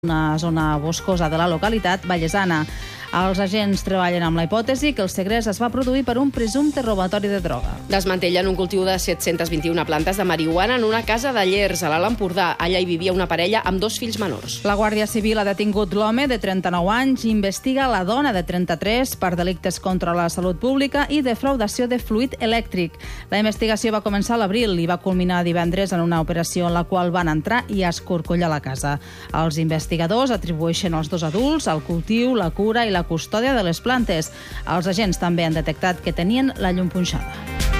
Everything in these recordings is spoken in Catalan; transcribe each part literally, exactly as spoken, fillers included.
una zona boscosa de la localitat vallesana. Els agents treballen amb la hipòtesi que el segrest es va produir per un presumpte robatori de droga. Desmantellen un cultiu de set-cents vint-i-una plantes de marihuana en una casa de Llers, a l'Alt Empordà. Allà hi vivia una parella amb dos fills menors. La Guàrdia Civil ha detingut l'home de trenta-nou anys i investiga la dona de trenta-tres per delictes contra la salut pública i defraudació de fluid elèctric. La investigació va començar a l'abril i va culminar divendres en una operació en la qual van entrar i escorcollar la casa. Els investigadors atribueixen als dos adults el cultiu, la cura i la custòdia de les plantes. Els agents també han detectat que tenien la llum punxada.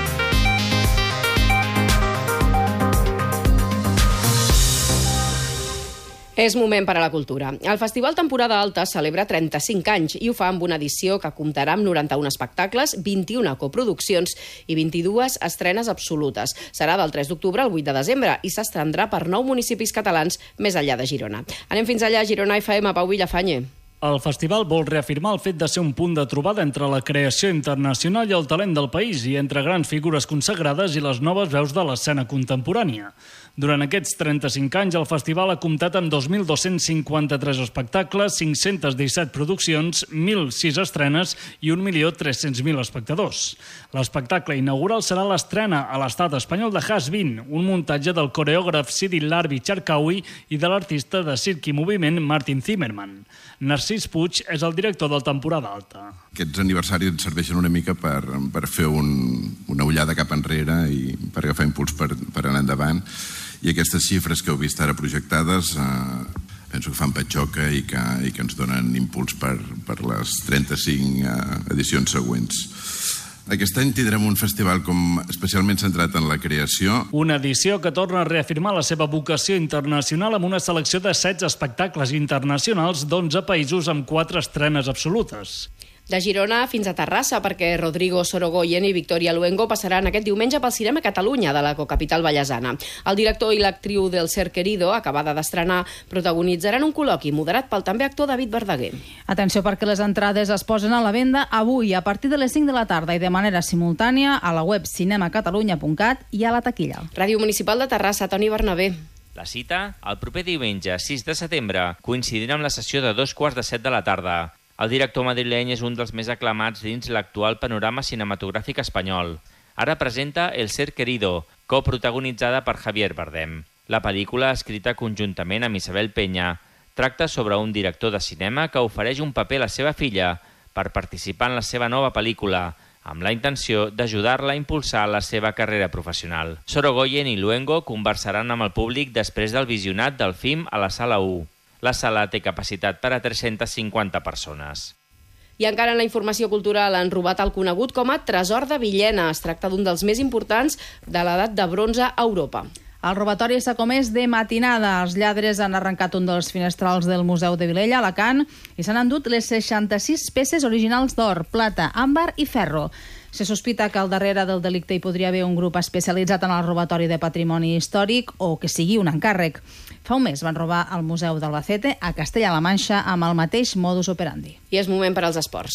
És moment per a la cultura. El Festival Temporada Alta celebra trenta-cinc anys i ho fa amb una edició que comptarà amb noranta-un espectacles, vint-i-una coproduccions i vint-i-dues estrenes absolutes. Serà del tres d'octubre al vuit de desembre i s'estendrà per nou municipis catalans més enllà de Girona. Anem fins allà, Girona F M, Pau Villafañe. El festival vol reafirmar el fet de ser un punt de trobada entre la creació internacional i el talent del país i entre grans figures consagrades i les noves veus de l'escena contemporània. Durant aquests trenta-cinc anys, el festival ha comptat amb dos mil dos-cents cinquanta-tres espectacles, cinc-cents disset produccions, mil sis estrenes i un milió tres-cents mil espectadors. L'espectacle inaugural serà l'estrena a l'estat espanyol de Has Been, un muntatge del coreògraf Sidi Larbi Charkaoui i de l'artista de circ i moviment Martin Zimmerman. Narcís Puig és el director del Temporada Alta. Aquests aniversaris ens serveixen una mica per, per fer un, una ullada cap enrere i per agafar impuls per, per anar endavant. I aquestes xifres que heu vist ara projectades eh, penso que fan patxoca i que, i que ens donen impuls per, per les trenta-cinc eh, edicions següents. Aquest any tindrem un festival com especialment centrat en la creació. Una edició que torna a reafirmar la seva vocació internacional amb una selecció de setze espectacles internacionals d'onze països amb quatre estrenes absolutes. De Girona fins a Terrassa, perquè Rodrigo Sorogoyen i Victoria Luengo passaran aquest diumenge pel Cinema Catalunya de la cocapital vallesana. El director i l'actriu del Ser Querido, acabada d'estrenar, protagonitzaran un col·loqui moderat pel també actor David Verdaguer. Atenció, perquè les entrades es posen a la venda avui a partir de les cinc de la tarda i de manera simultània a la web cinema catalunya punt cat i a la taquilla. Ràdio Municipal de Terrassa, Toni Bernabé. La cita, el proper diumenge, sis de setembre, coincidirà amb la sessió de dos quarts de set de la tarda. El director madrileny és un dels més aclamats dins l'actual panorama cinematogràfic espanyol. Ara presenta El Ser Querido, coprotagonitzada per Javier Bardem. La pel·lícula, escrita conjuntament amb Isabel Peña, tracta sobre un director de cinema que ofereix un paper a la seva filla per participar en la seva nova pel·lícula, amb la intenció d'ajudar-la a impulsar la seva carrera professional. Sorogoyen i Luengo conversaran amb el públic després del visionat del film a la Sala u. La sala té capacitat per a tres-centes cinquanta persones. I encara en la informació cultural han robat el conegut com a Tresor de Villena. Es tracta d'un dels més importants de l'edat de bronze a Europa. El robatori s'ha comès de matinada. Els lladres han arrencat un dels finestrals del Museu de Vilella, a Alacant, i s'han endut les seixanta-sis peces originals d'or, plata, àmbar i ferro. Se sospita que al darrere del delicte hi podria haver un grup especialitzat en el robatori de patrimoni històric o que sigui un encàrrec. Fa un mes van robar al Museu d'Albacete a Castella-La Manxa amb el mateix modus operandi. I és moment per als esports.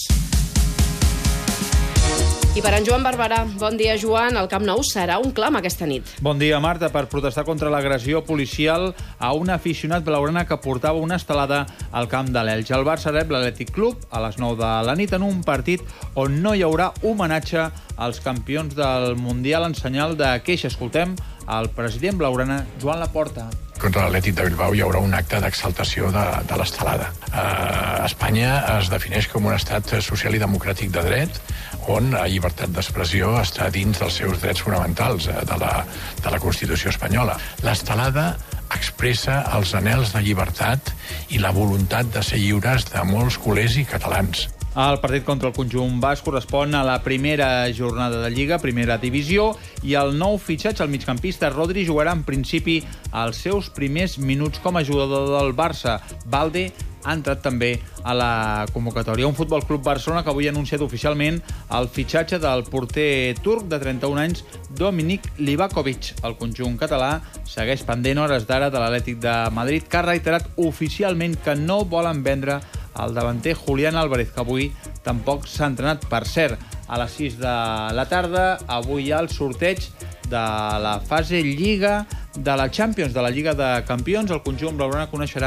I per en Joan Barberà. Bon dia, Joan. El Camp Nou serà un clam aquesta nit. Bon dia, Marta. Per protestar contra l'agressió policial a un aficionat blaugrana que portava una estelada al camp de l'Elx. El Barça rep l'Atlètic Club a les nou de la nit en un partit on no hi haurà homenatge als campions del Mundial en senyal de queixa. Escoltem el president blaugrana, Joan Laporta. Contra l'Atlètic de Bilbao hi haurà un acte d'exaltació de, de l'estelada. Uh, Espanya es defineix com un estat social i democràtic de dret, on la llibertat d'expressió està dins dels seus drets fonamentals uh, de, la, de la Constitució espanyola. L'estelada expressa els anhels de llibertat i la voluntat de ser lliures de molts culers i catalans. El partit contra el conjunt basc correspon a la primera jornada de Lliga, primera divisió, i el nou fitxatge, el migcampista Rodri, jugarà en principi els seus primers minuts com a jugador del Barça. Balde ha entrat també a la convocatòria. Un Futbol Club Barcelona que avui ha anunciat oficialment el fitxatge del porter turc de trenta-un anys, Dominic Livakovic. El conjunt català segueix pendent hores d'ara de l'Atlètic de Madrid, que ha reiterat oficialment que no volen vendre el davanter Julián Álvarez, que avui tampoc s'ha entrenat. Per cert, a les sis de la tarda, avui hi ha el sorteig de la fase Lliga de la Champions, de la Lliga de Campions. El conjunt blaugrana coneixerà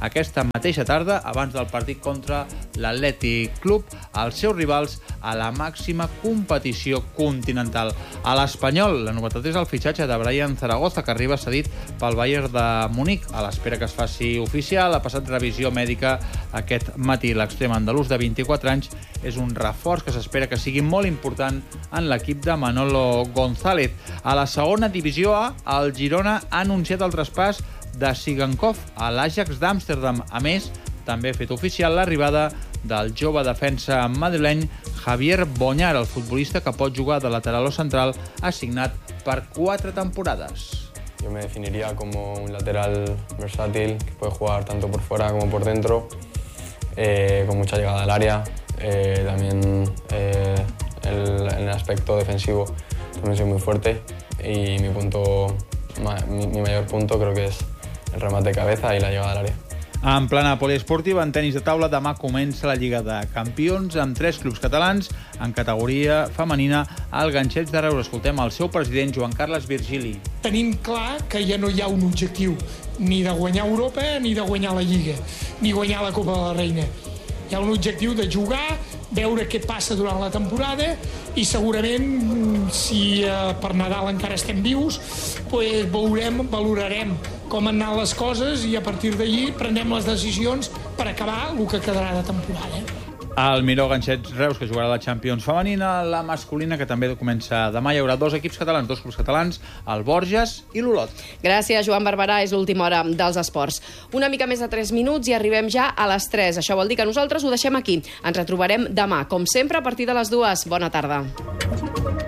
aquesta mateixa tarda, abans del partit contra l'Atlètic Club, els seus rivals a la màxima competició continental. A l'Espanyol, la novetat és el fitxatge de Brian Zaragoza, que arriba cedit pel Bayern de Munic, a l'espera que es faci oficial. Ha passat revisió mèdica aquest matí. L'extrem andalús de vint-i-quatre anys és un reforç que s'espera que sigui molt important en l'equip de Manolo González. A la segona divisió A, el Girona ha anunciat el traspàs de Sigankov a l'Ajax d'Amsterdam. A més, també ha fet oficial l'arribada del jove defensa madrileny Javier Boñar, el futbolista que pot jugar de lateral o central, assignat per quatre temporades. Yo me definiría como un lateral versátil que puede jugar tanto por fuera como por dentro, eh, con mucha llegada al área. Eh, también eh, el, en el aspecto defensivo también soy muy fuerte y mi, punto, mi, mi mayor punto creo que es el remate de cabeza y la llegada al área. En plana poliesportiva, en tenis de taula, demà comença la Lliga de Campions amb tres clubs catalans en categoria femenina al Ganxets de Reus. Escoltem el seu president, Joan Carles Virgili. Tenim clar que ja no hi ha un objectiu ni de guanyar Europa ni de guanyar la Lliga, ni guanyar la Copa de la Reina. Hi ha un objectiu de jugar, veure què passa durant la temporada i segurament, si eh, per Nadal encara estem vius, pues veurem, valorarem com han anat les coses i a partir d'allí prendrem les decisions per acabar el que quedarà de temporada. El Miró Ganxets Reus, que jugarà la Champions femenina, la masculina, que també comença demà. Hi haurà dos equips catalans, dos clubs catalans, el Borges i l'Olot. Gràcies, Joan Barberà. És l'última hora dels esports. Una mica més de tres minuts i arribem ja a les tres. Això vol dir que nosaltres ho deixem aquí. Ens retrobarem demà, com sempre, a partir de les dues. Bona tarda.